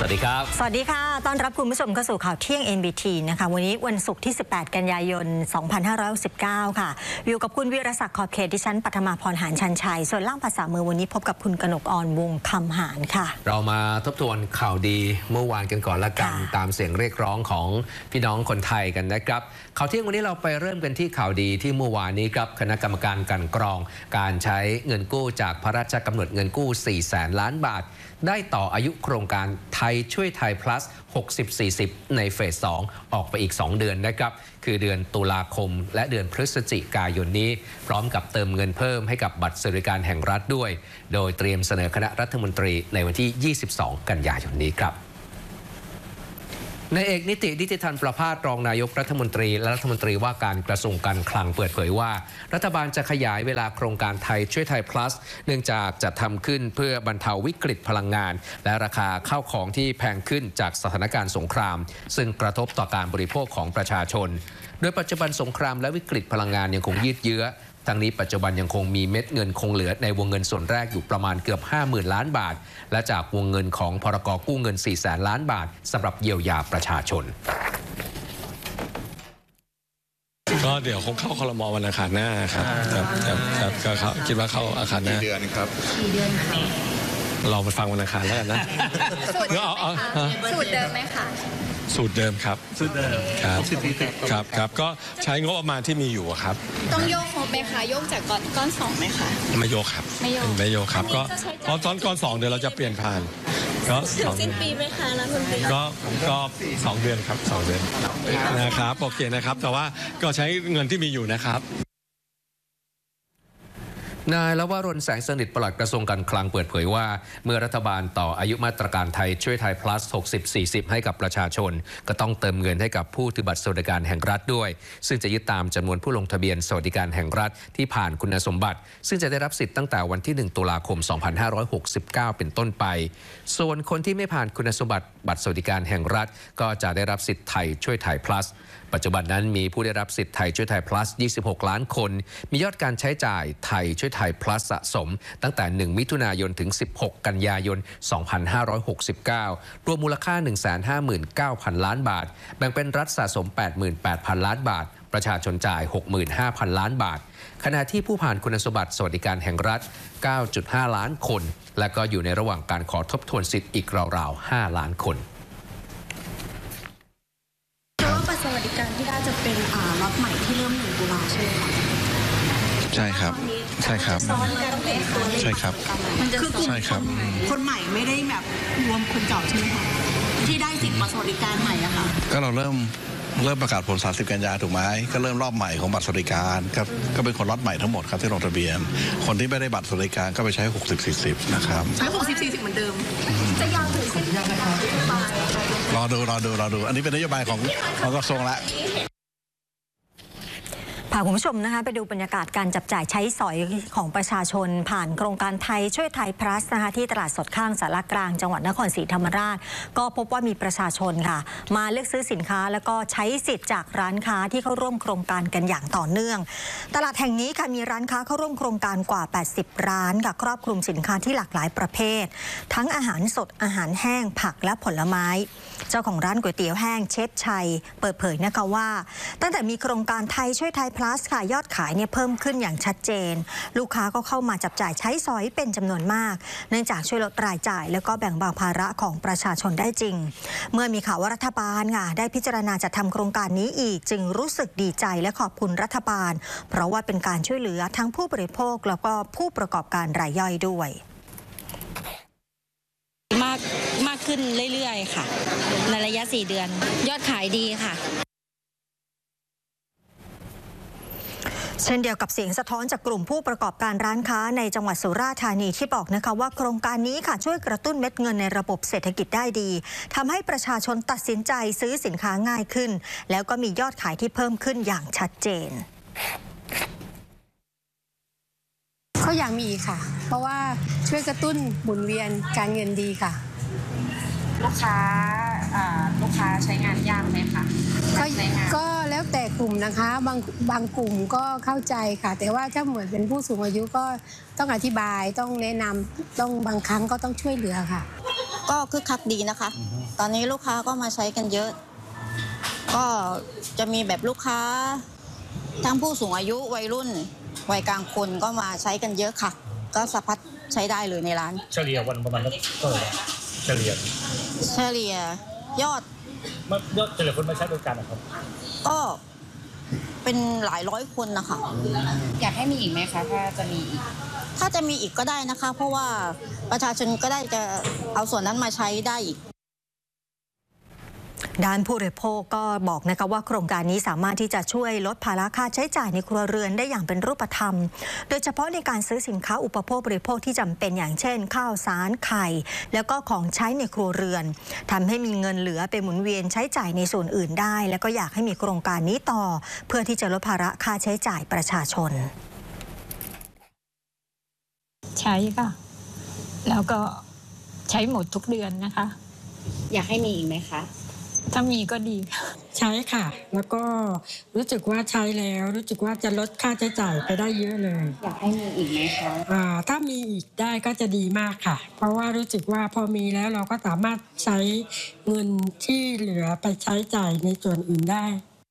วัสดีครับสวัสดีค่ะต้อนรับคุณผู้ชมเข้าสู่ข่าวเที่ยง NBT นะคะวันนี้วันศุกร์ที่18กันยายน2519ค่ะอยู่กับคุณวิรศักดิ์ขอบเขตดิฉันปัทมาพรหานชันชัยส่วนล่างภาษามือวันนี้พบกับคุณกนกออนวงคำหานค่ะเรามาทบทวนข่าวดีเมื่อวานกันก่อนละกันตามเสียงเรียกร้องของพี่น้องคนไทยกันนะครับข่าวเที่ยงวันนี้เราไปเริ่มกันที่ข่าวดีที่เมื่อวานนี้ครับคณะกรรมการกลั่นกรองการใช้เงินกู้จากพระราชกำหนดเงินกู้ 400,000 ล้านบาทได้ต่ออายุโครงการไทยช่วยไทย plus 60-40 ในเฟส 2 ออกไปอีก 2 เดือนนะครับคือเดือนตุลาคมและเดือนพฤศจิกายนนี้พร้อมกับเติมเงินเพิ่มให้กับบัตรสวัสดิการแห่งรัฐด้วยโดยเตรียมเสนอคณะรัฐมนตรีในวันที่ 22 กันยายนนี้ครับนายเอกนิตินิติธรรมประภาสรองนายกรัฐมนตรีและรัฐมนตรีว่าการกระทรวงการคลังเปิดเผยว่ารัฐบาลจะขยายเวลาโครงการไทยช่วยไทย plus เนื่องจากจะทำขึ้นเพื่อบรรเทาวิกฤตพลังงานและราคาข้าวของที่แพงขึ้นจากสถานการณ์สงครามซึ่งกระทบต่อการบริโภคของประชาชนโดยปัจจุบันสงครามและวิกฤตพลังงานยังคงยืดเยื้อทั้งนี้ปัจจุบันยังคงมีเม็ดเงินคงเหลือในวงเงินส่วนแรกอยู่ประมาณเกือบ 50,000 ล้านบาทและจากวงเงินของพรก.กู้เงิน 400,000 ล้านบาทสำหรับเยียวยาประชาชนก็เดี๋ยวคงเข้าครม.วันอังคารหน้าครับก็คิดว่าเข้าอังคารหน้ากี่เดือนครับ 4 เดือนเราไปฟังวันอังคารแล้วกันนะสูตรเดิมไหมคะสูตรเดิมครับสูตรเดิมครับก็ใช้งบประมาณที่มีอยู่ครับต้องโยกงบไหมคะโยกจากก้อน2ไหมคะไม่โยกครับไม่โยกครับก็ก้อน2เดี๋ยวเราจะเปลี่ยนผ่านก็สิ้นปีไหมคะรัฐมนตรีก็2 เดือนครับ2 เดือนนะครับโอเคนะครับแต่ว่าก็ใช้เงินที่มีอยู่นะครับนายลวรนแสงสนิทปลัดกระทรวงการคลังเปิดเผยว่าเมื่อรัฐบาลต่ออายุมาตรการไทยช่วยไทย plus 60-40 ให้กับประชาชนก็ต้องเติมเงินให้กับผู้ถือบัตรสวัสดิการแห่งรัฐด้วยซึ่งจะยึดตามจำนวนผู้ลงทะเบียนสวัสดิการแห่งรัฐที่ผ่านคุณสมบัติซึ่งจะได้รับสิทธิ์ตั้งแต่วันที่1 ตุลาคม 2569 เป็นต้นไปส่วนคนที่ไม่ผ่านคุณสมบัติบัตรสวัสดิการแห่งรัฐก็จะได้รับสิทธิ์ไทยช่วยไทย plusปัจจุบันนั้นมีผู้ได้รับสิทธิ์ไทยช่วยไทย plus 26 ล้านคนมียอดการใช้จ่ายไทยช่วยไทย plus สะสมตั้งแต่1 มิถุนายนถึง16 กันยายน 2569 รวมมูลค่า 159,000 ล้านบาทแบ่งเป็นรัฐสะสม 88,000 ล้านบาทประชาชนจ่าย 65,000 ล้านบาทขณะที่ผู้ผ่านคุณสมบัติสวัสดิการแห่งรัฐ 9.5 ล้านคนและก็อยู่ในระหว่างการขอทบทวนสิทธิ์อีกราวๆ 5 ล้านคนสวัสดิการที่ได้จะเป็นล็อตใหม่ที่เริ่ม1 ตุลาใช่ไหมคะใช่ครับใช่ครับใช่ครับมันจะใช่ครับคนใหม่ไม่ได้แบบรวมคนเก่าใช่ไหมคะที่ได้สิทธิ์บัตรสวัสดิการใหม่อะค่ะก็เราเริ่มประกาศผล30 กันยาถูกไหมก็เริ่มรอบใหม่ของบัตรสวัสดิการครับก็เป็นคนล็อตใหม่ทั้งหมดครับที่ลงทะเบียนคนที่ไม่ได้บัตรสวัสดิการก็ไปใช้60-40นะครับใช้60-40เหมือนเดิมจะยาวถึงสิ้นปีรอดูอันนี้เป็นนโยบายของกระทรวงละพาคุณผู้ชมนะคะไปดูบรรยากาศการจับจ่ายใช้สอยของประชาชนผ่านโครงการไทยช่วยไทย plus นะคะที่ตลาดสดข้างสารกลางจังหวัดนครศรีธรรมราชก็พบว่ามีประชาชนค่ะมาเลือกซื้อสินค้าแล้วก็ใช้สิทธิ์จากร้านค้าที่เข้าร่วมโครงการกันอย่างต่อเนื่องตลาดแห่งนี้ค่ะมีร้านค้าเข้าร่วมโครงการกว่า80 ร้านค่ะครอบคลุมสินค้าที่หลากหลายประเภททั้งอาหารสดอาหารแห้งผักและผลไม้เจ้าของร้านก๋วยเตี๋ยวแห้งเชฟชัยเปิดเผยนะคะว่าตั้งแต่มีโครงการไทยช่วยไทย plus ค่ะยอดขายเนี่ยเพิ่มขึ้นอย่างชัดเจนลูกค้าก็เข้ามาจับจ่ายใช้สอยเป็นจำนวนมากเนื่องจากช่วยลดรายจ่ายแล้วก็แบ่งเบาภาระของประชาชนได้จริงเมื่อมีข่าวว่ารัฐบาลค่ะได้พิจารณาจัดทำโครงการนี้อีกจึงรู้สึกดีใจและขอบคุณรัฐบาลเพราะว่าเป็นการช่วยเหลือทั้งผู้บริโภคแล้วก็ผู้ประกอบการรายย่อยด้วยมากขึ้นเรื่อยๆค่ะในระยะ4 เดือนยอดขายดีค่ะเช่นเดียวกับเสียงสะท้อนจากกลุ่มผู้ประกอบการร้านค้าในจังหวัดสุราษฎร์ธานีที่บอกนะคะว่าโครงการนี้ค่ะช่วยกระตุ้นเม็ดเงินในระบบเศรษฐกิจได้ดีทำให้ประชาชนตัดสินใจซื้อสินค้าง่ายขึ้นแล้วก็มียอดขายที่เพิ่มขึ้นอย่างชัดเจนก็อยากมีอีกค่ะเพราะว่าช่วยกระตุ้นหมุนเวียนการเงินดีค่ะลูกค้าใช้งานยากไหมคะก็แล้วแต่กลุ่มนะคะบางกลุ่มก็เข้าใจค่ะแต่ว่าถ้าเหมือนเป็นผู้สูงอายุก็ต้องอธิบายต้องแนะนำต้องบางครั้งก็ต้องช่วยเหลือค่ะก็คึกคักดีนะคะ ตอนนี้ลูกค้าก็มาใช้กันเยอะ ก็จะมีแบบลูกค้าทั้งผู้สูงอายุวัยรุ่นวัยกลางคนก็มาใช้กันเยอะค่ะ ก็สะพัดใช้ได้เลยในร้านเฉลี่ยวันประมาณเท่าไหร่เฉลี่ยยอดเฉลี่ยคนมาใช้บริการนะครับก็เป็นหลายร้อยคนนะคะอยากให้มีอีกไหมคะถ้าจะมีอีกก็ได้นะคะเพราะว่าประชาชนก็ได้จะเอาส่วนนั้นมาใช้ได้อีกด้านผู้บริโภคก็บอกนะคะว่าโครงการนี้สามารถที่จะช่วยลดภาระค่าใช้จ่ายในครัวเรือนได้อย่างเป็นรูปธรรมโดยเฉพาะในการซื้อสินค้าอุปโภคบริโภคที่จำเป็นอย่างเช่นข้าวสารไข่แล้วก็ของใช้ในครัวเรือนทำให้มีเงินเหลือไปหมุนเวียนใช้จ่ายในส่วนอื่นได้แล้วก็อยากให้มีโครงการนี้ต่อเพื่อที่จะลดภาระค่าใช้จ่ายประชาชนใช้ค่ะแล้วก็ใช้หมดทุกเดือนนะคะอยากให้มีอีกไหมคะถ้ามีก็ดีใช้ค่ะแล้วก็รู้สึกว่าใช้แล้วรู้สึกว่าจะลดค่าใช้จ่ายไปได้เยอะเลยอยากให้มีอีกไหมคะถ้ามีอีกได้ก็จะดีมากค่ะเพราะว่ารู้สึกว่าพอมีแล้วเราก็สามารถใช้เงินที่เหลือไปใช้จ่ายในส่วนอื่นได้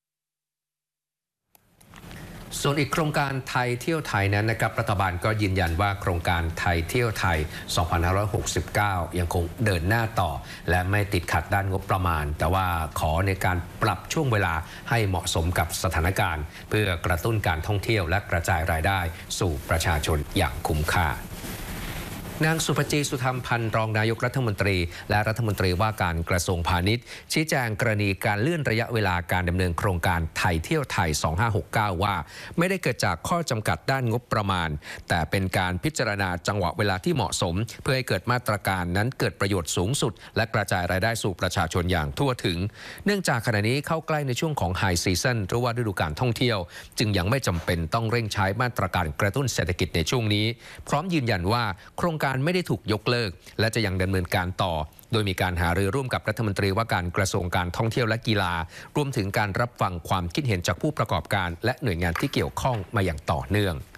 ส่วนอีกโครงการไทยเที่ยวไทยนั้นนะครับรัฐบาลก็ยืนยันว่าโครงการไทยเที่ยวไทย 2569 ยังคงเดินหน้าต่อและไม่ติดขัดด้านงบประมาณแต่ว่าขอในการปรับช่วงเวลาให้เหมาะสมกับสถานการณ์เพื่อกระตุ้นการท่องเที่ยวและกระจายรายได้สู่ประชาชนอย่างคุ้มค่านางสุภจีสุธรรมพันธ์รองนายกรัฐมนตรีและรัฐมนตรีว่าการกระทรวงพาณิชย์ชี้แจงกรณีการเลื่อนระยะเวลาการดำเนินโครงการไทยเที่ยวไทย 2569 ว่าไม่ได้เกิดจากข้อจำกัดด้านงบประมาณแต่เป็นการพิจารณาจังหวะเวลาที่เหมาะสมเพื่อให้เกิดมาตรการนั้นเกิดประโยชน์สูงสุดและกระจายรายได้สู่ประชาชนอย่างทั่วถึงเนื่องจากขณะนี้เข้าใกล้ในช่วงของไฮซีซั่นหรือว่าฤดูกาลท่องเที่ยวจึงยังไม่จำเป็นต้องเร่งใช้มาตรการกระตุ้นเศรษฐกิจในช่วงนี้พร้อมยืนยันว่าโครงการไม่ได้ถูกยกเลิกและจะยังดำเนินการต่อโดยมีการหารือร่วมกับรัฐมนตรีว่าการกระทรวงการท่องเที่ยวและกีฬารวมถึงการรับฟังความคิดเห็นจากผู้ประกอบการและหน่วยงานที่เกี่ยวข้องมาอย่างต่อเนื่อง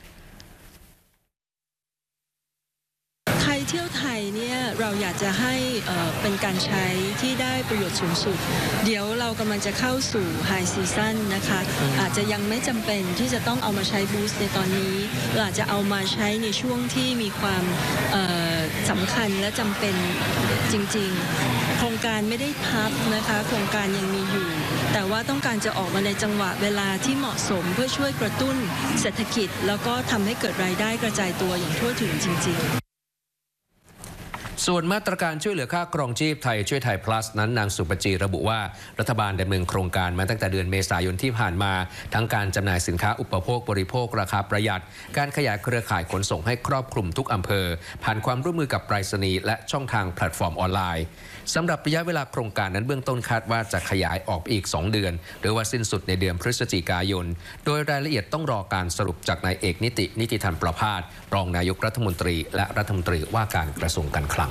ไทยเที่ยวไทยเนี่ยเราอยากจะให้เป็นการใช้ที่ได้ประโยชน์สูงสุดเดี๋ยวเรากำลังจะเข้าสู่ไฮซีซั่นนะคะอาจจะยังไม่จำเป็นที่จะต้องเอามาใช้บูสต์ในตอนนี้เราอาจจะเอามาใช้ในช่วงที่มีความสำคัญและจำเป็นจริงๆโครงการไม่ได้พับนะคะโครงการยังมีอยู่แต่ว่าต้องการจะออกมาในจังหวะเวลาที่เหมาะสมเพื่อช่วยกระตุ้นเศรษฐกิจแล้วก็ทำให้เกิดรายได้กระจายตัวอย่างทั่วถึงจริงๆส่วนมาตรการช่วยเหลือค่าครองชีพไทยช่วยไทย plus นั้นนางสุปจีระบุว่ารัฐบาลดำเนินโครงการมาตั้งแต่เดือนเมษายนที่ผ่านมาทั้งการจำหน่ายสินค้าอุปโภคบริโภคราคาประหยัดการขยายเครือข่ายขนส่งให้ครอบคลุมทุกอำเภอผ่านความร่วมมือกับไปรษณีย์และช่องทางแพลตฟอร์มออนไลน์สำหรับระยะเวลาโครงการนั้นเบื้องต้นคาดว่าจะขยายออกอีก2 เดือนหรือว่าสิ้นสุดในเดือนพฤศจิกายนโดยรายละเอียดต้องรอการสรุปจากนายเอกนิติธันประภาสรองนายกรัฐมนตรีและรัฐมนตรีว่าการกระทรวงการคลัง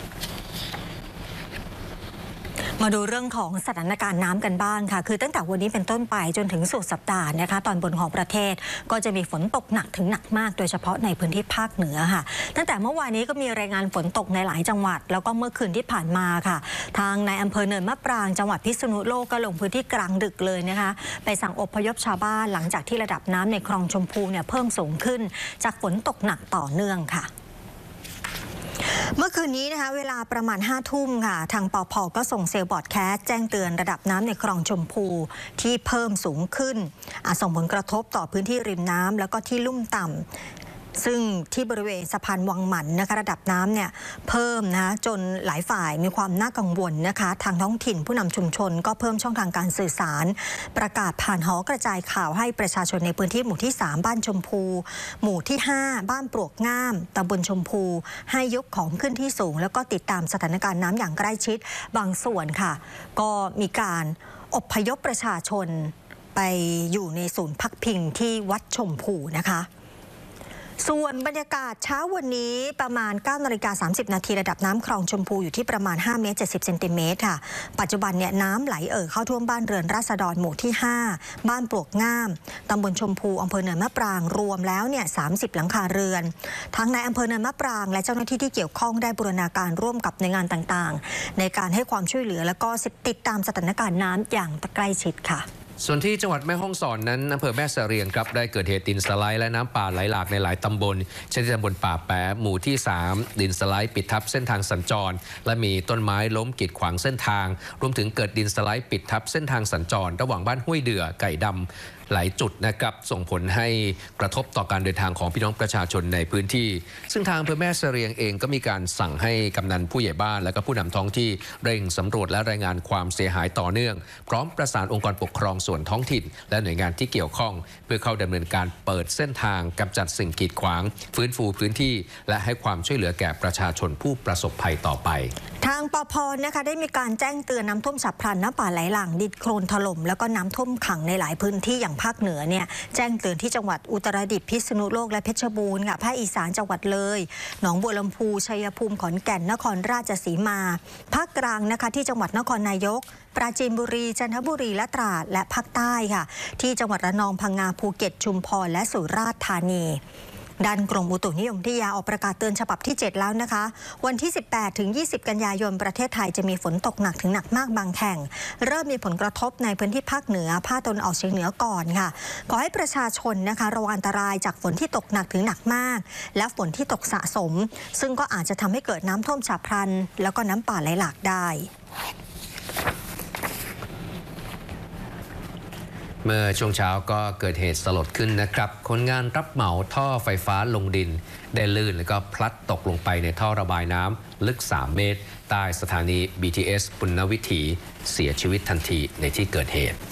มาดูเรื่องของสถานการณ์น้ำกันบ้างค่ะคือตั้งแต่วันนี้เป็นต้นไปจนถึงสุดสัปดาห์นะคะตอนบนของประเทศก็จะมีฝนตกหนักถึงหนักมากโดยเฉพาะในพื้นที่ภาคเหนือค่ะตั้งแต่เมื่อวานนี้ก็มีรายงานฝนตกในหลายจังหวัดแล้วก็เมื่อคืนที่ผ่านมาค่ะทางในอำเภอเนินมะปรางจังหวัดพิษณุโลกก็ลงพื้นที่กลางดึกเลยนะคะไปสั่งอพยพชาวบ้านหลังจากที่ระดับน้ำในคลองชมพูเนี่ยเพิ่มสูงขึ้นจากฝนตกหนักต่อเนื่องค่ะเมื่อคืนนี้นะคะเวลาประมาณ5 ทุ่มค่ะทางปภ.ก็ส่งเซลล์บอร์ดแคสต์แจ้งเตือนระดับน้ำในคลองชมพูที่เพิ่มสูงขึ้นส่งผลกระทบต่อพื้นที่ริมน้ำแล้วก็ที่ลุ่มต่ำซึ่งที่บริเวณสะพานวังหมันนะคะระดับน้ำเนี่ยเพิ่มนะคะจนหลายฝ่ายมีความน่ากังวลนะคะทางท้องถิ่นผู้นำชุมชนก็เพิ่มช่องทางการสื่อสารประกาศผ่านหอกระจายข่าวให้ประชาชนในพื้นที่หมู่ที่3บ้านชมพูหมู่ที่5บ้านปลวกง่ามตำบลชมพูให้ยกของขึ้นที่สูงแล้วก็ติดตามสถานการณ์น้ำอย่างใกล้ชิดบางส่วนค่ะก็มีการอพยพประชาชนไปอยู่ในศูนย์พักพิงที่วัดชมพูนะคะส่วนบรรยากาศเช้าวันนี้ประมาณ 9:30 นาทีระดับน้ำคลองชมพูอยู่ที่ประมาณ 5 เมตร 70 เซนติเมตรค่ะปัจจุบันเนี่ยน้ำไหลเข้าท่วมบ้านเรือนราษฎรหมู่ที่ 5 บ้านปลวกง่ามตำบลชมพูอำเภอเนินมะปรางรวมแล้วเนี่ย 30 หลังคาเรือนทั้งในอำเภอเนินมะปรางและเจ้าหน้าที่ที่เกี่ยวข้องได้บูรณาการร่วมกับหน่วยงานต่างๆในการให้ความช่วยเหลือและก็ติดตามสถานการณ์น้ำอย่างใกล้ชิดค่ะส่วนที่จังหวัดแม่ฮ่องสอนนั้นอำเภอแม่เสรียงครับได้เกิดเหตุดินสไลด์และน้ำป่าไหลหลากในหลายตำบลเช่นตำบลป่าแปะหมู่ที่ 3ดินสไลด์ปิดทับเส้นทางสัญจรและมีต้นไม้ล้มกีดขวางเส้นทางรวมถึงเกิดดินสไลด์ปิดทับเส้นทางสัญจรระหว่างบ้านห้วยเดือไก่ดำหลายจุดนะครับส่งผลให้กระทบต่อการเดินทางของพี่น้องประชาชนในพื้นที่ซึ่งทางอำเภอแม่เสรียงเองก็มีการสั่งให้กำนันผู้ใหญ่บ้านและก็ผู้นำท้องที่เร่งสำรวจและรายงานความเสียหายต่อเนื่องพร้อมประสานองค์กรปกครองส่วนท้องถิ่นและหน่วยงานที่เกี่ยวข้องเพื่อเข้าดำเนินการเปิดเส้นทางกำจัดสิ่งกีดขวางฟื้นฟูพื้นที่และให้ความช่วยเหลือแก่ประชาชนผู้ประสบภัยต่อไปทางปภ.นะคะได้มีการแจ้งเตือนน้ำท่วมฉับพลันน้ำป่าไหลหลากดินโคลนถล่มแล้วก็น้ำท่วมขังในหลายพื้นที่อย่างภาคเหนือเนี่ยแจ้งเตือนที่จังหวัดอุตรดิตถ์พิษณุโลกและเพชรบูรณ์ค่ะภาคอีสานจังหวัดเลยหนองบัวลำพูชัยภูมิขอนแก่นนครราชสีมาภาคกลางนะคะที่จังหวัดนครนายกปราจีนบุรีจันทบุรีและตราดและภาคใต้ค่ะที่จังหวัดระนองพังงาภูเก็ตชุมพรและสุราษฎร์ธานีด้านกรมอุตุนิยมวิทยาออกประกาศเตือนฉบับที่ 7 แล้วนะคะวันที่ 18 ถึง 20 กันยายนประเทศไทยจะมีฝนตกหนักถึงหนักมากบางแห่งเริ่มมีผลกระทบในพื้นที่ภาคเหนือภาคตะวันออกเฉียงเหนือก่อนค่ะขอให้ประชาชนนะคะระวังอันตรายจากฝนที่ตกหนักถึงหนักมากและฝนที่ตกสะสมซึ่งก็อาจจะทำให้เกิดน้ำท่วมฉับพลันแล้วก็น้ำป่าไหลหลากได้เมื่อช่วงเช้าก็เกิดเหตุสลดขึ้นนะครับคนงานรับเหมาท่อไฟฟ้าลงดินได้ลื่นแล้วก็พลัดตกลงไปในท่อระบายน้ำลึก 3 เมตรใต้สถานี BTS ปุณณวิถีเสียชีวิตทันทีในที่เกิดเหตุ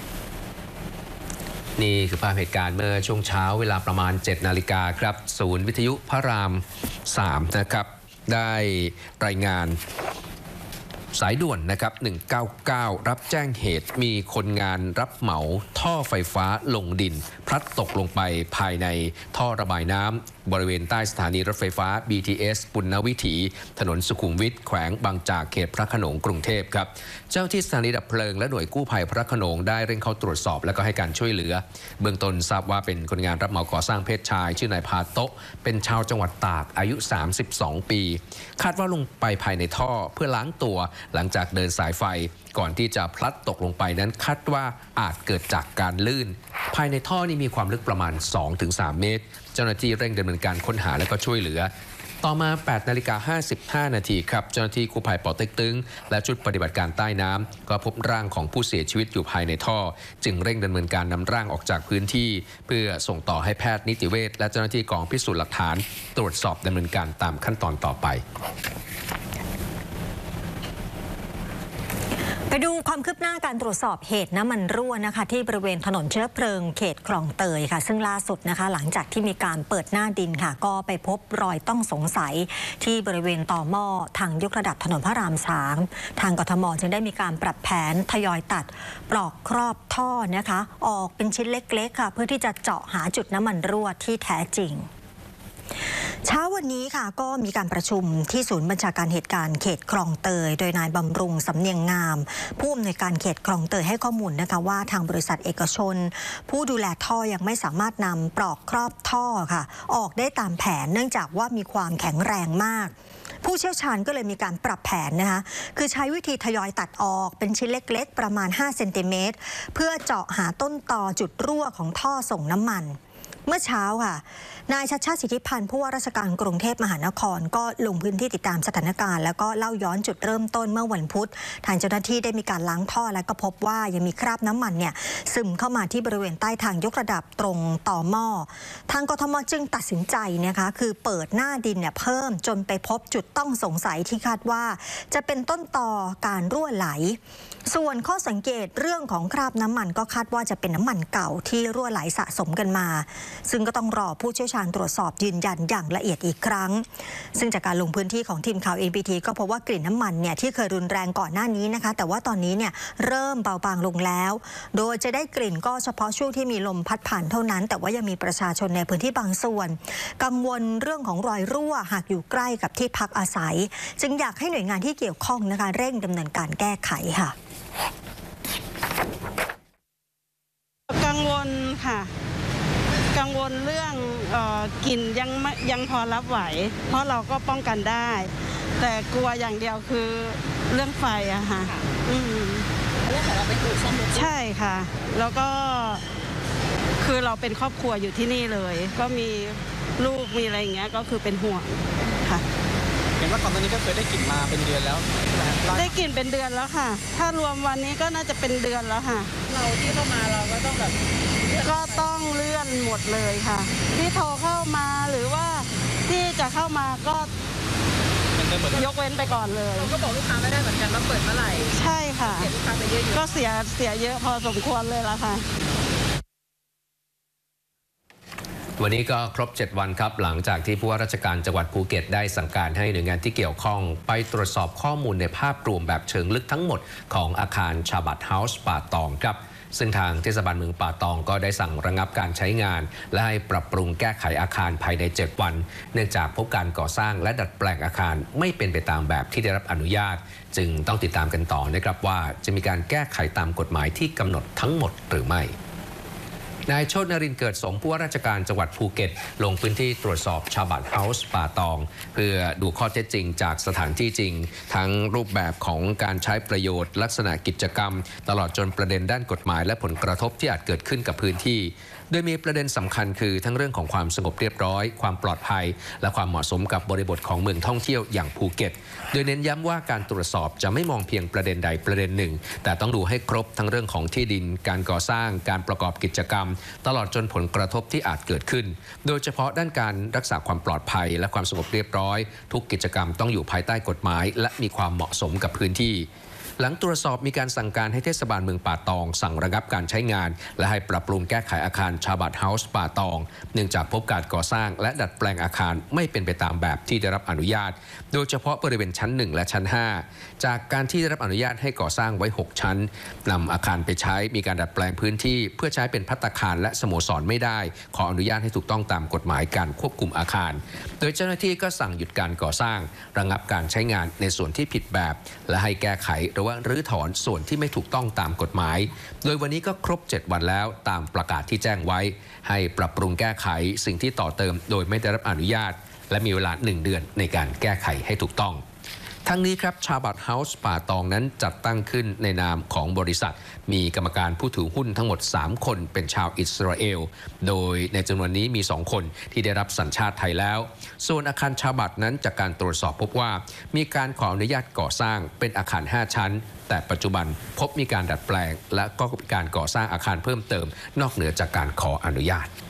นี่คือภาพเหตุการณ์เมื่อช่วงเช้าเวลาประมาณ 7 นาฬิกาครับศูนย์วิทยุพระราม 3 นะครับได้รายงานสายด่วนนะครับ199รับแจ้งเหตุมีคนงานรับเหมาท่อไฟฟ้าลงดินพลัดตกลงไปภายในท่อระบายน้ำบริเวณใต้สถานีรถไฟฟ้า BTS ปุณณวิถีถนนสุขุมวิทแขวงบางจากเขตพระโขนงกรุงเทพครับเจ้าที่สถานีดับเพลิงและหน่วยกู้ภัยพระโขนงได้เร่งเข้าตรวจสอบและก็ให้การช่วยเหลือเบื้องต้นทราบว่าเป็นคนงานรับเหมาก่อสร้างเพศชายชื่อนายพาโตะเป็นชาวจังหวัดตากอายุ32 ปีคาดว่าลงไปภายในท่อเพื่อล้างตัวหลังจากเดินสายไฟก่อนที่จะพลัดตกลงไปนั้นคาดว่าอาจเกิดจากการลื่นภายในท่อนี้มีความลึกประมาณ 2-3 เมตรเจ้าหน้าที่เร่งดำเนินการค้นหาและก็ช่วยเหลือต่อมา 8:55 นาทีครับเจ้าหน้าที่กู้ภัยปอเต็กตึงและชุดปฏิบัติการใต้น้ำก็พบร่างของผู้เสียชีวิตอยู่ภายในท่อจึงเร่งดำเนินการนำร่างออกจากพื้นที่เพื่อส่งต่อให้แพทย์นิติเวชและเจ้าหน้าที่กองพิสูจน์หลักฐานตรวจสอบดำเนินการตามขั้นตอนต่อไปไปดูความคืบหน้าการตรวจสอบเหตุน้ำมันรั่วนะคะที่บริเวณถนนเชื้อเพลิงเขตคลองเตยค่ะซึ่งล่าสุดนะคะหลังจากที่มีการเปิดหน้าดินค่ะก็ไปพบรอยต้องสงสัยที่บริเวณต่อหม้อทางยกระดับถนนพระราม 3ทางกทมจึงได้มีการปรับแผนทยอยตัดปลอกครอบท่อนะคะออกเป็นชิ้นเล็กๆค่ะเพื่อที่จะเจาะหาจุดน้ำมันรั่วที่แท้จริงเช้าวันนี้ค่ะก็มีการประชุมที่ศูนย์บัญชาการเหตุการณ์เขตคลองเตยโดยนายบำรุงสำเนียงงามผู้อำนวยการเขตคลองเตยให้ข้อมูลนะคะว่าทางบริษัทเอกชนผู้ดูแลท่อยังไม่สามารถนำปลอกครอบท่อค่ะออกได้ตามแผนเนื่องจากว่ามีความแข็งแรงมากผู้เชี่ยวชาญก็เลยมีการปรับแผนนะคะคือใช้วิธีทยอยตัดออกเป็นชิ้นเล็กๆประมาณ5 เซนติเมตรเพื่อเจาะหาต้นตอจุดรั่วของท่อส่งน้ำมันเมื่อเช้าค่ะนายชัชชาติ สิทธิพันธ์ผู้ว่าราชการกรุงเทพมหานครก็ลงพื้นที่ติดตามสถานการณ์แล้วก็เล่าย้อนจุดเริ่มต้นเมื่อวันพุธทางเจ้าหน้าที่ได้มีการล้างท่อและก็พบว่ายังมีคราบน้ำมันเนี่ยซึมเข้ามาที่บริเวณใต้ทางยกระดับตรงต่อหม้อทางกทมจึงตัดสินใจนะคะคือเปิดหน้าดินเนี่ยเพิ่มจนไปพบจุดต้องสงสัยที่คาดว่าจะเป็นต้นตอการรั่วไหลส่วนข้อสังเกตเรื่องของคราบน้ำมันก็คาดว่าจะเป็นน้ำมันเก่าที่รั่วไหลสะสมกันมาซึ่งก็ต้องรอผู้เชี่ยวชาญตรวจสอบยืนยันอย่างละเอียดอีกครั้งซึ่งจากการลงพื้นที่ของทีมข่าว NPT ก็พบว่ากลิ่นน้ำมันเนี่ยที่เคยรุนแรงก่อนหน้านี้นะคะแต่ว่าตอนนี้เนี่ยเริ่มเบาบางลงแล้วโดยจะได้กลิ่นก็เฉพาะช่วงที่มีลมพัดผ่านเท่านั้นแต่ว่ายังมีประชาชนในพื้นที่บางส่วนกังวลเรื่องของรอยรั่วหากอยู่ใกล้กับที่พักอาศัยจึงอยากให้หน่วยงานที่เกี่ยวข้องนะคะเร่งดำเนินการแก้ไขค่ะกังวลค่ะกังวลเรื่องกลิ่นยังพอรับไหวเพราะเราก็ป้องกันได้แต่กลัวอย่างเดียวคือเรื่องไฟอะค่ะเรื่องของเราเป็นอู่ซ่อมรถใช่ค่ะแล้วก็คือเราเป็นครอบครัวอยู่ที่นี่เลยก็มีลูกมีอะไรอย่างเงี้ยก็คือเป็นห่วงค่ะเห็นว่าก่อนหน้านี้ก็เคยได้กลิ่นมาเป็นเดือนแล้วได้กลิ่นเป็นเดือนแล้วค่ะถ้ารวมวันนี้ก็น่าจะเป็นเดือนแล้วค่ะเราที่เข้ามาเราก็ต้องแบบก็ต้องเลื่อนหมดเลยค่ะที่โทรเข้ามาหรือว่าที่จะเข้ามาก็ยกเว้นไปก่อนเลยเราก็บอกลูกค้าไม่ได้เหมือนกันว่าเปิดเมื่อไหร่ใช่ค่ะเสียลูกค้าไปเยอะก็เสียเยอะพอสมควรเลยละค่ะวันนี้ก็ครบ7วันครับหลังจากที่ผู้ว่าราชการจังหวัดภูเก็ตได้สั่งการให้หน่วยงานที่เกี่ยวข้องไปตรวจสอบข้อมูลในภาพรวมแบบเชิงลึกทั้งหมดของอาคารชาบัตเฮาส์ป่าตองครับซึ่งทางเทศบาลเมืองป่าตองก็ได้สั่งระงับการใช้งานและให้ปรับปรุงแก้ไขอาคารภายใน7วันเนื่องจากพบการก่อสร้างและดัดแปลงอาคารไม่เป็นไปตามแบบที่ได้รับอนุญาตจึงต้องติดตามกันต่อนะครับว่าจะมีการแก้ไขตามกฎหมายที่กำหนดทั้งหมดหรือไม่นายโชตินรินทร์เกิดสมผู้ว่าราชการจังหวัดภูเก็ตลงพื้นที่ตรวจสอบชาบัตเฮาส์ป่าตองเพื่อดูข้อเท็จจริงจากสถานที่จริงทั้งรูปแบบของการใช้ประโยชน์ลักษณะกิจกรรมตลอดจนประเด็นด้านกฎหมายและผลกระทบที่อาจเกิดขึ้นกับพื้นที่โดยมีประเด็นสำคัญคือทั้งเรื่องของความสงบเรียบร้อยความปลอดภัยและความเหมาะสมกับบริบทของเมืองท่องเที่ยวอย่างภูเก็ตโดยเน้นย้ำว่าการตรวจสอบจะไม่มองเพียงประเด็นใดประเด็นหนึ่งแต่ต้องดูให้ครบทั้งเรื่องของที่ดินการก่อสร้างการประกอบกิจกรรมตลอดจนผลกระทบที่อาจเกิดขึ้นโดยเฉพาะด้านการรักษาความปลอดภัยและความสงบเรียบร้อยทุกกิจกรรมต้องอยู่ภายใต้กฎหมายและมีความเหมาะสมกับพื้นที่หลังตรวจสอบมีการสั่งการให้เทศบาลเมืองป่าตองสั่งระงับการใช้งานและให้ปรับปรุงแก้ไขอาคารชาบัตเฮาส์ป่าตองเนื่องจากพบการก่อสร้างและดัดแปลงอาคารไม่เป็นไปตามแบบที่ได้รับอนุญาตโดยเฉพาะบริเวณชั้น1และชั้น5จากการที่ได้รับอนุญาตให้ก่อสร้างไว้6ชั้นนำอาคารไปใช้มีการดัดแปลงพื้นที่เพื่อใช้เป็นภัตตาคารและสโมสรไม่ได้ขออนุญาตให้ถูกต้องตามกฎหมายการควบคุมอาคารโดยเจ้าหน้าที่ก็สั่งหยุดการก่อสร้างระงับการใช้งานในส่วนที่ผิดแบบและให้แก้ไขหรือว่ารื้อถอนส่วนที่ไม่ถูกต้องตามกฎหมายโดยวันนี้ก็ครบ7วันแล้วตามประกาศที่แจ้งไว้ให้ปรับปรุงแก้ไขสิ่งที่ต่อเติมโดยไม่ได้รับอนุญาตและมีเวลา1เดือนในการแก้ไขให้ถูกต้องทั้งนี้ครับชาบัตเฮาส์ป่าตองนั้นจัดตั้งขึ้นในนามของบริษัทมีกรรมการผู้ถือหุ้นทั้งหมด3คนเป็นชาวอิสราเอลโดยในจำนวนนี้มี2คนที่ได้รับสัญชาติไทยแล้วส่วนอาคารชาบัตนั้นจากการตรวจสอบพบว่ามีการขออนุญาตก่อสร้างเป็นอาคาร5ชั้นแต่ปัจจุบันพบมีการดัดแปลงและก็การก่อสร้างอาคารเพิ่มเติมนอกเหนือจากการขออนุญาต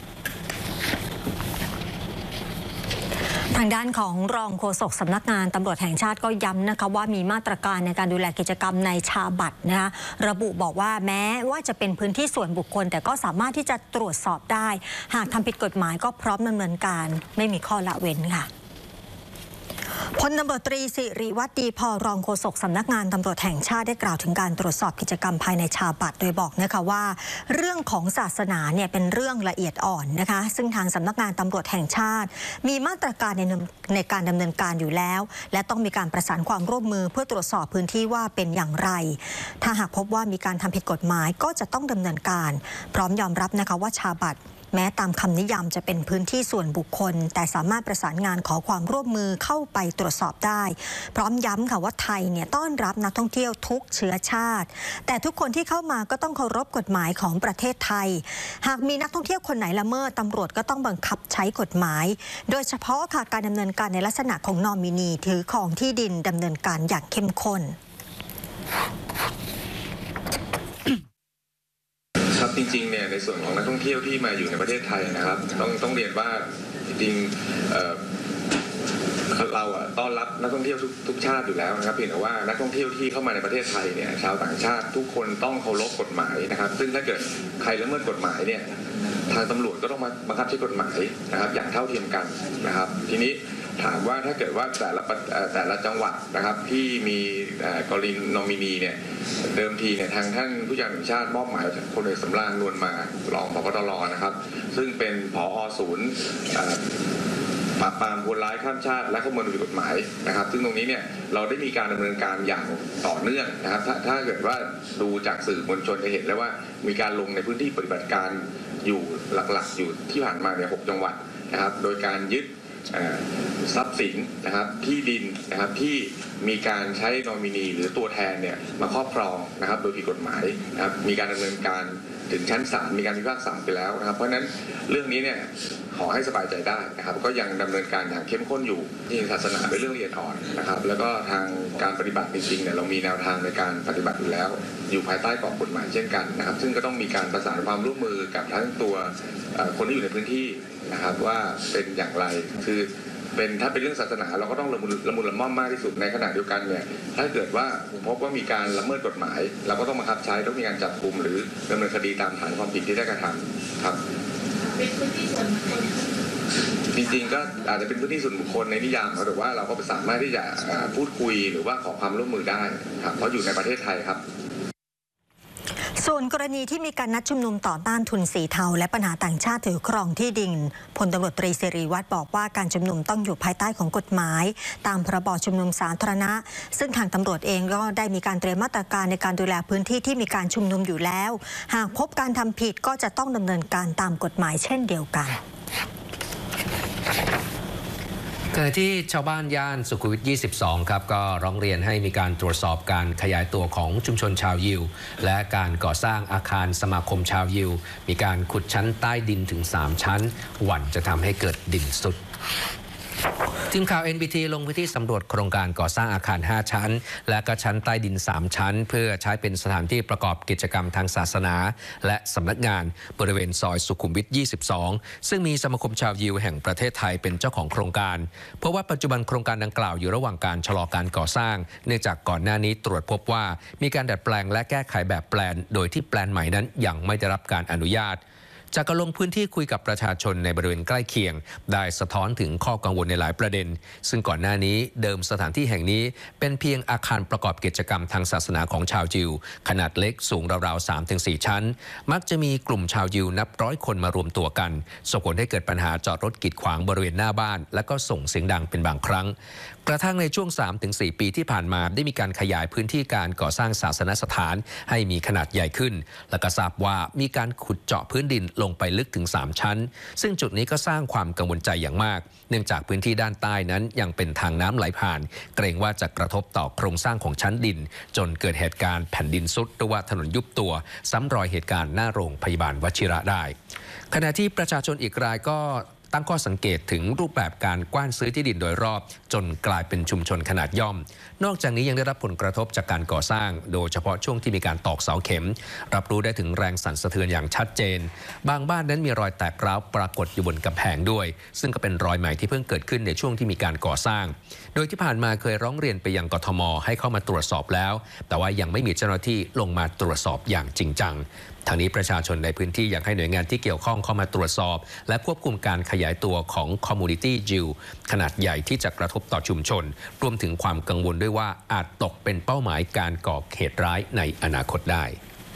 ทางด้านของรองโฆษกสำนักงานตำรวจแห่งชาติก็ย้ำนะคะว่ามีมาตรการในการดูแลกิจกรรมในชาบัตนะคะระบุบอกว่าแม้ว่าจะเป็นพื้นที่ส่วนบุคคลแต่ก็สามารถที่จะตรวจสอบได้หากทำผิดกฎหมายก็พร้อมดำเนินการไม่มีข้อละเว้นค่ะพลตำรวจตรีสิริวัฒน์ดีพอรองโฆษกสำนักงานตำรวจแห่งชาติได้กล่าวถึงการตรวจสอบกิจกรรมภายในชาบัตโดยบอกนะคะว่าเรื่องของศาสนาเนี่ยเป็นเรื่องละเอียดอ่อนนะคะซึ่งทางสำนักงานตำรวจแห่งชาติมีมาตรการในการดำเนินการอยู่แล้วและต้องมีการประสานความร่วมมือเพื่อตรวจสอบพื้นที่ว่าเป็นอย่างไรถ้าหากพบว่ามีการทำผิดกฎหมายก็จะต้องดำเนินการพร้อมยอมรับนะคะว่าชาบัตแม้ตามคำนิยามจะเป็นพื้นที่ส่วนบุคคลแต่สามารถประสานงานขอความร่วมมือเข้าไปตรวจสอบได้พร้อมย้ำค่ะว่าไทยเนี่ยต้อนรับนักท่องเที่ยวทุกเชื้อชาติแต่ทุกคนที่เข้ามาก็ต้องเคารพกฎหมายของประเทศไทยหากมีนักท่องเที่ยวคนไหนละเมิดตำรวจก็ต้องบังคับใช้กฎหมายโดยเฉพาะค่ะการดำเนินการในลักษณะของนอมินีถือครองที่ดินดำเนินการอย่างเข้มข้นครับจริงๆเนี่ยในส่วนของนักท่องเที่ยวที่มาอยู่ในประเทศไทยนะครับต้องเรียนว่าจริงเราต้อนรับนักท่องเที่ยวทุกชาติอยู่แล้วนะครับเพียงแต่ว่านักท่องเที่ยวที่เข้ามาในประเทศไทยเนี่ยชาวต่างชาติทุกคนต้องเคารพกฎหมายนะครับซึ่งถ้าเกิดใครละเมิดกฎหมายเนี่ยทางตำรวจก็ต้องมาบังคับใช้กฎหมายนะครับอย่างเท่าเทียมกันนะครับทีนี้ถามว่าถ้าเกิดว่าแต่ละจังหวัดนะครับที่มีกรณีนอมินีเนี่ยเดิมทีเนี่ยทางท่านผู้การแห่งชาติมอบหมายพลเอกสำราญนวลมารองผบ.ตร.นะครับซึ่งเป็นผอ.ศูนย์ปราบปรามคนร้ายข้ามชาติและข้อมูลผิดกฎหมายนะครับซึ่งตรงนี้เนี่ยเราได้มีการดำเนินการอย่างต่อเนื่องนะครับถ้าเกิดว่าดูจากสื่อมวลชนจะเห็นแล้วว่ามีการลงในพื้นที่ปฏิบัติการอยู่หลักๆอยู่ที่ผ่านมาเนี่ย6 จังหวัดนะครับโดยการยึดทรัพย์สินนะครับที่ดินนะครับที่มีการใช้นอมินีหรือตัวแทนเนี่ยมาครอบครองนะครับโดยผิดกฎหมายนะครับมีการดำเนินการถึงชั้นศาลมีการพิพากษาไปแล้วนะครับเพราะฉะนั้นเรื่องนี้เนี่ยขอให้สบายใจได้นะครับก็ยังดำเนินการอย่างเข้มข้นอยู่ที่ศาสนาเป็นเรื่องละเอียดอ่อนนะครับแล้วก็ทางการปฏิบัติจริงๆเนี่ยเรามีแนวทางในการปฏิบัติอยู่แล้วอยู่ภายใต้กรอบกฎหมายเช่นกันนะครับซึ่งก็ต้องมีการประสานความร่วมมือกับทั้งตัวคนที่อยู่ในพื้นที่นะครับว่าเป็นอย่างไรคือถ้าเป็นเรื่องศาสนาเราก็ต้องละมุนละม่อมมากที่สุดในขณะเดียวกันเนี่ยถ้าเกิดว่าพบว่ามีการละเมิดกฎหมายเราก็ต้องบังคับใช้ต้องมีการจับกุมหรือดำเนินคดีตามฐานความผิดที่ได้กระทำครับเป็นพื้นที่ส่วนบุคคลจริงๆก็อาจจะเป็นพื้นที่ส่วนบุคคลในนิยามแต่ว่าเราก็สามารถที่จะพูดคุยหรือว่าขอความร่วมมือได้ครับเพราะอยู่ในประเทศไทยครับส่วนกรณีที่มีการนัดชุมนุมต่อต้านทุนสีเทาและปัญหาต่างชาติถือครองที่ดินพลตำรวจตรีสิริวัฒน์บอกว่าการชุมนุมต้องอยู่ภายใต้ของกฎหมายตามพรบชุมนุมสาธารณะซึ่งทางตำรวจเองก็ได้มีการเตรียมมาตรการในการดูแลพื้นที่ที่มีการชุมนุมอยู่แล้วหากพบการทำผิดก็จะต้องดำเนินการตามกฎหมายเช่นเดียวกันขณะที่ชาวบ้านย่านสุขุมวิท 22 ครับก็ร้องเรียนให้มีการตรวจสอบการขยายตัวของชุมชนชาวยิวและการก่อสร้างอาคารสมาคมชาวยิวมีการขุดชั้นใต้ดินถึง3 ชั้นหวั่นจะทำให้เกิดดินสุดทีมข่าว NBT ลงพื้นที่สำรวจโครงการก่อสร้างอาคาร5 ชั้นและก็ชั้นใต้ดิน3 ชั้นเพื่อใช้เป็นสถานที่ประกอบกิจกรรมทางศาสนาและสำนักงานบริเวณซอยสุขุมวิท 22 ซึ่งมีสมาคมชาวยิวแห่งประเทศไทยเป็นเจ้าของโครงการเพราะว่าปัจจุบันโครงการดังกล่าวอยู่ระหว่างการชะลอการก่อสร้างเนื่องจากก่อนหน้านี้ตรวจพบว่ามีการดัดแปลงและแก้ไขแบบแปลนโดยที่แปลนใหม่นั้นยังไม่ได้รับการอนุญาตจากการลงพื้นที่คุยกับประชาชนในบริเวณใกล้เคียงได้สะท้อนถึงข้อกังวลในหลายประเด็นซึ่งก่อนหน้านี้เดิมสถานที่แห่งนี้เป็นเพียงอาคารประกอบกิจกรรมทางศาสนาของชาวยิวขนาดเล็กสูงราวๆ 3-4 ชั้นมักจะมีกลุ่มชาวยิวนับร้อยคนมารวมตัวกันส่งผลให้เกิดปัญหาจอดรถกีดขวางบริเวณหน้าบ้านและก็ส่งเสียงดังเป็นบางครั้งกระทั่งในช่วง 3-4 ปีที่ผ่านมาได้มีการขยายพื้นที่การก่อสร้างศาสนสถานให้มีขนาดใหญ่ขึ้นและก็ทราบว่ามีการขุดเจาะพื้นดินลงไปลึกถึง3 ชั้นซึ่งจุดนี้ก็สร้างความกังวลใจอย่างมากเนื่องจากพื้นที่ด้านใต้นั้นยังเป็นทางน้ำไหลผ่านเกรงว่าจะกระทบต่อโครงสร้างของชั้นดินจนเกิดเหตุการณ์แผ่นดินทรุดหรือว่าถนนยุบตัวซ้ำรอยเหตุการณ์หน้าโรงพยาบาลวชิระได้ขณะที่ประชาชนอีกรายก็ตั้งข้อสังเกตถึงรูปแบบการกว้านซื้อที่ดินโดยรอบจนกลายเป็นชุมชนขนาดย่อมนอกจากนี้ยังได้รับผลกระทบจากการก่อสร้างโดยเฉพาะช่วงที่มีการตอกเสาเข็มรับรู้ได้ถึงแรงสั่นสะเทือนอย่างชัดเจนบางบ้านนั้นมีรอยแตกร้าวปรากฏอยู่บนกำแพงด้วยซึ่งก็เป็นรอยใหม่ที่เพิ่งเกิดขึ้นในช่วงที่มีการก่อสร้างโดยที่ผ่านมาเคยร้องเรียนไปยังกทม.ให้เข้ามาตรวจสอบแล้วแต่ว่ายังไม่มีเจ้าหน้าที่ลงมาตรวจสอบอย่างจริงจังทางนี้ประชาชนในพื้นที่อยากให้หน่วยงานที่เกี่ยวข้องเข้ามาตรวจสอบและควบคุมการขยายตัวของคอมมูนิตี้ยิวขนาดใหญ่ที่จะกระทบต่อชุมชนรวมถึงความกังวลด้วยว่าอาจตกเป็นเป้าหมายการก่อเหตุร้ายในอนาคตได้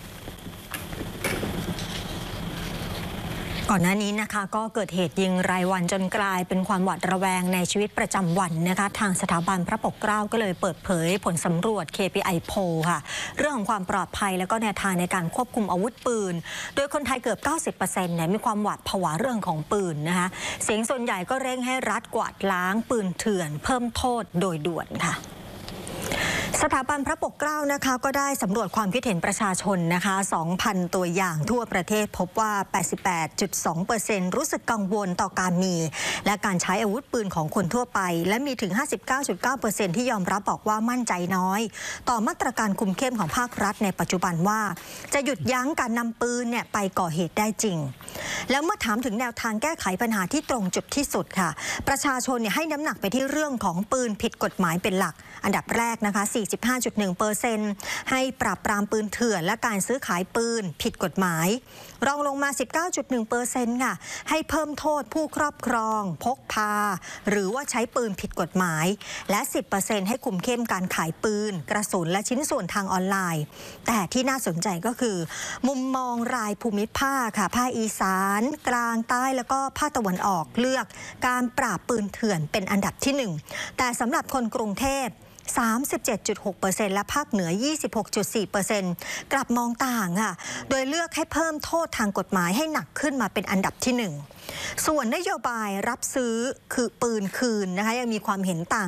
ก่อนหน้านี้นะคะก็เกิดเหตุยิงรายวันจนกลายเป็นความหวาดระแวงในชีวิตประจำวันนะคะทางสถาบันพระปกเกล้าก็เลยเปิดเผยผลสำรวจ KPI Poll ค่ะเรื่องของความปลอดภัยและก็แนวทางในการควบคุมอาวุธปืนโดยคนไทยเกือบ 90% เนี่ยมีความหวาดผวาเรื่องของปืนนะคะเสียงส่วนใหญ่ก็เร่งให้รัฐกวาดล้างปืนเถื่อนเพิ่มโทษโดยด่วนค่ะสถาบันพระปกเกล้านะคะก็ได้สำรวจความคิดเห็นประชาชนนะคะ 2,000 ตัวอย่างทั่วประเทศพบว่า 88.2% รู้สึกกังวลต่อการมีและการใช้อาวุธปืนของคนทั่วไปและมีถึง 59.9% ที่ยอมรับบอกว่ามั่นใจน้อยต่อมาตรการคุมเข้มของภาครัฐในปัจจุบันว่าจะหยุดยั้งการนำปืนเนี่ยไปก่อเหตุได้จริงแล้วเมื่อถามถึงแนวทางแก้ไขปัญหาที่ตรงจุดที่สุดค่ะประชาชนให้น้ำหนักไปที่เรื่องของปืนผิดกฎหมายเป็นหลักอันดับแรกนะคะ 45.1%ให้ปราบปรามปืนเถื่อนและการซื้อขายปืนผิดกฎหมายรองลงมา 19.1% ค่ะให้เพิ่มโทษผู้ครอบครองพกพาหรือว่าใช้ปืนผิดกฎหมายและ 10% ให้คุมเข้มการขายปืนกระสุนและชิ้นส่วนทางออนไลน์แต่ที่น่าสนใจก็คือมุมมองรายภูมิภาคค่ะภาคอีสานกลางใต้แล้วก็ภาคตะวันออกเลือกการปราบปืนเถื่อนเป็นอันดับที่ 1แต่สำหรับคนกรุงเทพ37.6% และภาคเหนือ 26.4% กลับมองต่างค่ะโดยเลือกให้เพิ่มโทษทางกฎหมายให้หนักขึ้นมาเป็นอันดับที่ 1ส่วนนโยบายรับซื้อคือปืนคืนนะคะยังมีความเห็นต่าง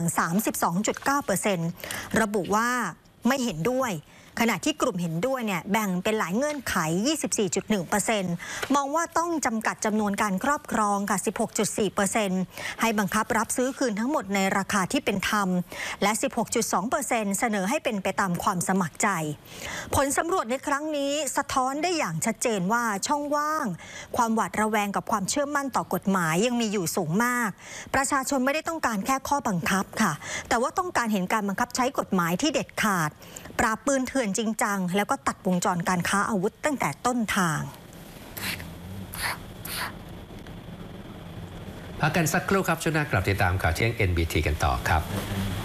32.9% ระบุว่าไม่เห็นด้วยขณะที่กลุ่มเห็นด้วยเนี่ยแบ่งเป็นหลายเงื่อนไข 24.1% มองว่าต้องจำกัดจำนวนการครอบครองค่ะ 16.4% ให้บังคับรับซื้อคืนทั้งหมดในราคาที่เป็นธรรมและ 16.2% เสนอให้เป็นไปตามความสมัครใจผลสำรวจในครั้งนี้สะท้อนได้อย่างชัดเจนว่าช่องว่างความหวาดระแวงกับความเชื่อมั่นต่อกฎหมายยังมีอยู่สูงมากประชาชนไม่ได้ต้องการแค่ข้อบังคับค่ะแต่ว่าต้องการเห็นการบังคับใช้กฎหมายที่เด็ดขาดปราบปืนเถื่อนจริงจังแล้วก็ตัดวงจรการค้าอาวุธตั้งแต่ต้นทางพักกันสักครู่ครับช่วงหน้ากลับติดตามข่าวเที่ยง NBT กันต่อครับ